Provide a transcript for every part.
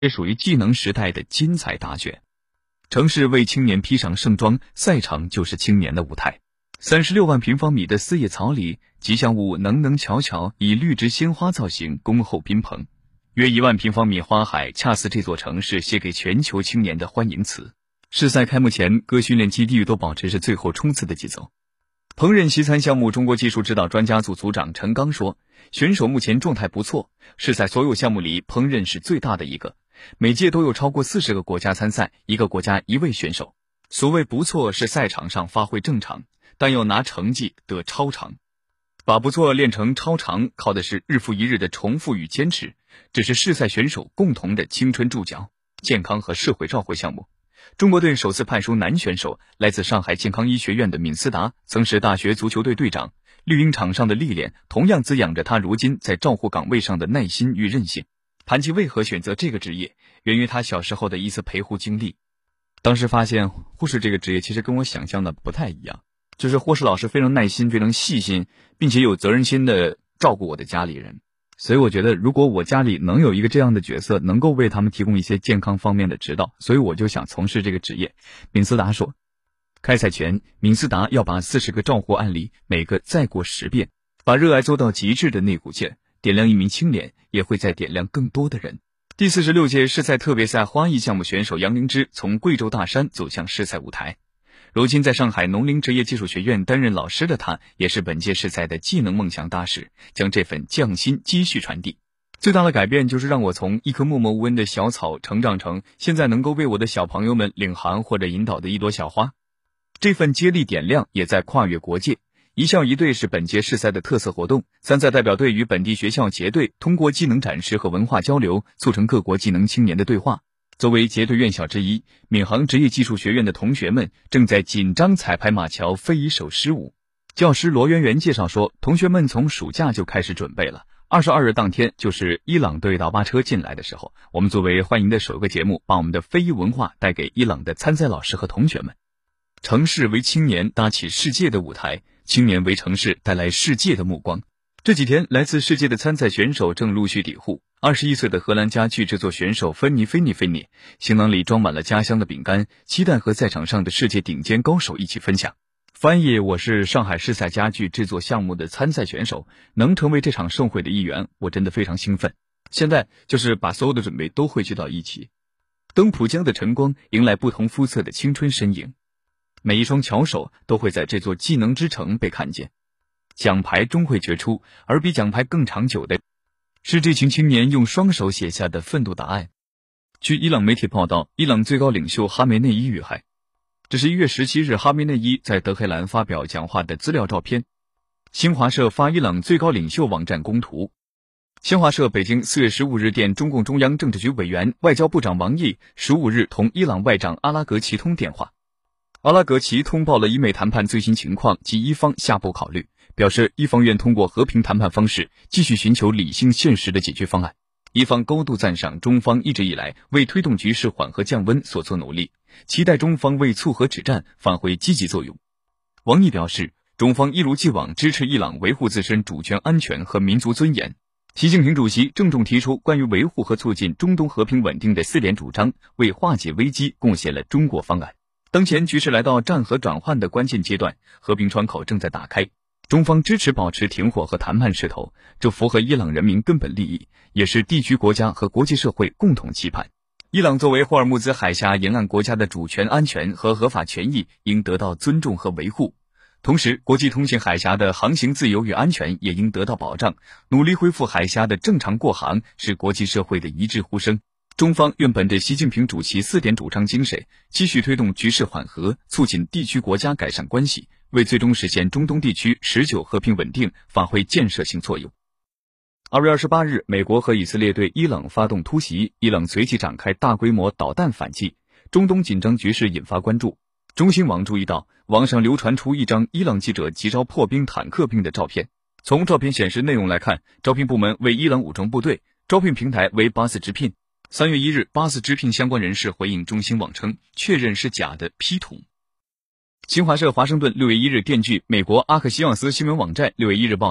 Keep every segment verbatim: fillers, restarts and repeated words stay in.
也属于技能时代的精彩大选。城市为青年披上盛装，赛场就是青年的舞台。三十六万平方米的四叶草里，吉祥物能能巧巧以绿植鲜花造型恭候宾朋。约一万平方米花海，恰似这座城市写给全球青年的欢迎词。世赛开幕前，各训练基地都保持着最后冲刺的节奏。烹饪西餐项目中国技术指导专家组组长陈刚说，选手目前状态不错，是在所有项目里烹饪是最大的一个，每届都有超过四十个国家参赛，一个国家一位选手。所谓不错是赛场上发挥正常，但要拿成绩得超常。把不错练成超常，靠的是日复一日的重复与坚持，这是世赛选手共同的青春注脚。健康和社会照会项目，中国队首次派出男选手，来自上海健康医学院的闵思达，曾是大学足球队队长。绿茵场上的历练同样滋养着他如今在照护岗位上的耐心与韧性。谈及为何选择这个职业，源于他小时候的一次陪护经历。当时发现护士这个职业其实跟我想象的不太一样，就是护士老师非常耐心，非常细心，并且有责任心的照顾我的家里人。所以我觉得如果我家里能有一个这样的角色，能够为他们提供一些健康方面的指导，所以我就想从事这个职业。闵思达说，开赛前闵思达要把四十个照护案例每个再过十遍，把热爱做到极致的那股劲，点亮一名青年，也会再点亮更多的人。第四十六届世赛特别赛花艺项目选手杨灵芝从贵州大山走向世赛舞台。如今在上海农林职业技术学院担任老师的他，也是本届世赛的技能梦想大使，将这份匠心继续传递。最大的改变就是让我从一棵默默无闻的小草成长成现在能够为我的小朋友们领航或者引导的一朵小花。这份接力点亮也在跨越国界。一校一队是本届世赛的特色活动，参赛代表队与本地学校结对，通过技能展示和文化交流，促成各国技能青年的对话。作为结对院校之一，闵行职业技术学院的同学们正在紧张彩排马桥非遗手狮舞。教师罗媛媛介绍说，同学们从暑假就开始准备了。二十二日当天，就是伊朗队大巴车进来的时候，我们作为欢迎的首个节目，把我们的非遗文化带给伊朗的参赛老师和同学们。城市为青年搭起世界的舞台，青年为城市带来世界的目光。这几天，来自世界的参赛选手正陆续抵沪。二十一岁的荷兰家具制作选手芬妮菲尼菲尼，行囊里装满了家乡的饼干，期待和赛场上的世界顶尖高手一起分享。翻译，我是上海世赛家具制作项目的参赛选手，能成为这场盛会的一员，我真的非常兴奋。现在就是把所有的准备都汇聚到一起。登浦江的晨光迎来不同肤色的青春身影，每一双巧手都会在这座技能之城被看见。奖牌终会决出，而比奖牌更长久的是这群青年用双手写下的愤怒答案。据伊朗媒体报道，伊朗最高领袖哈梅内伊遇害。这是一月十七日哈梅内伊在德黑兰发表讲话的资料照片。新华社发伊朗最高领袖网站公图。新华社北京四月十五日电，中共中央政治局委员、外交部长王毅十五日同伊朗外长阿拉格齐通电话。阿拉格齐通报了伊美谈判最新情况及伊方下步考虑，表示伊方愿通过和平谈判方式继续寻求理性现实的解决方案。伊方高度赞赏中方一直以来为推动局势缓和降温所做努力，期待中方为促和止战发挥积极作用。王毅表示，中方一如既往支持伊朗维护自身主权安全和民族尊严。习近平主席郑重提出关于维护和促进中东和平稳定的四点主张，为化解危机贡献了中国方案。当前局势来到战和转换的关键阶段，和平窗口正在打开。中方支持保持停火和谈判势头，这符合伊朗人民根本利益，也是地区国家和国际社会共同期盼。伊朗作为霍尔木兹海峡沿岸国家的主权安全和合法权益应得到尊重和维护，同时国际通信海峡的航行自由与安全也应得到保障，努力恢复海峡的正常过航是国际社会的一致呼声。中方愿本着习近平主席四点主张精神，继续推动局势缓和，促进地区国家改善关系，为最终实现中东地区持久和平稳定发挥建设性作用。二月二十八日，美国和以色列对伊朗发动突袭，伊朗随即展开大规模导弹反击，中东紧张局势引发关注。中新网注意到，网上流传出一张伊朗记者急招破冰坦克兵的照片。从照片显示内容来看，招聘部门为伊朗武装部队，招聘平台为巴斯直聘。三月一日，巴斯直聘相关人士回应中新网称，确认是假的 P 图。新华社华盛顿六月一日电据美国阿克西奥斯新闻网站六月一日报道，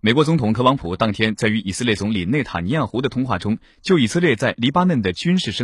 美国总统特朗普当天在与以色列总理内塔尼亚胡的通话中，就以色列在黎巴嫩的军事生